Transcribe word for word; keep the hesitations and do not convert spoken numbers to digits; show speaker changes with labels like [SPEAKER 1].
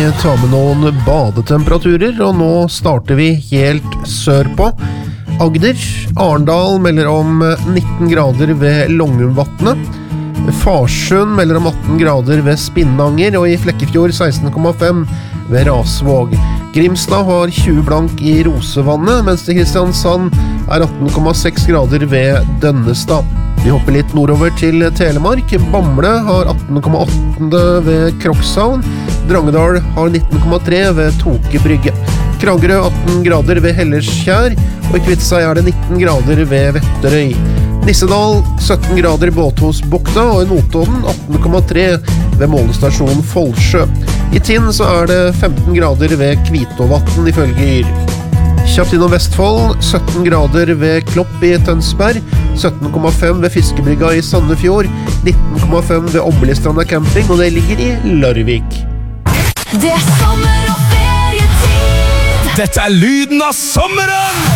[SPEAKER 1] ta med noen badetemperaturer, og nå starter vi helt sørpå. Agder, Arendal melder om nitten grader ved Longumvatnet. Farsund melder om atten grader ved Spinnanger, og i Flekkefjord seksten komma fem ved Rasvåg. Grimstad har tjue blank i Rosevannet, mens det i Kristiansand er atten komma seks grader ved Dønnestad. Vi hopper litt nordover til Telemark. Bamble har atten komma åtte ved Krokshavn. Drangedal har nitten komma tre ved Toke Brygge. Kragerø atten grader ved Hellerskjær, og i Kvitsøy er det nitten grader ved Vetterøy. Nissedal sytten grader i Båthusbukta, og i Notodden atten komma tre ved målestasjonen Folsjø. I Tinn så er det femten grader ved Kvitåvatn ifølge Yr. Kjapt innom Vestfold, sytten grader ved Klopp i Tønsberg, sytten komma fem ved Fiskebrygga i Sandefjord, nitten komma fem ved Ombelistranda camping, og det ligger i Larvik.
[SPEAKER 2] Det er sommer og ferietid!
[SPEAKER 3] Dette er lyden av sommeren!